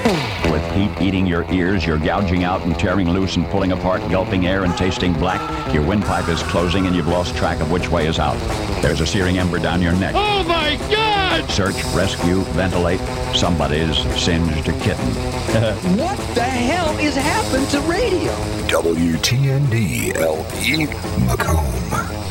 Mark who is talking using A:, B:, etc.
A: With heat eating your ears, you're gouging out and tearing loose and pulling apart, gulping air and tasting black. Your windpipe is closing and you've lost track of which way is out. There's a searing ember down your neck.
B: Oh my God!
A: Search, rescue, ventilate. Somebody's singed a kitten.
C: What the hell is happened to radio?
D: WTND LP Macomb.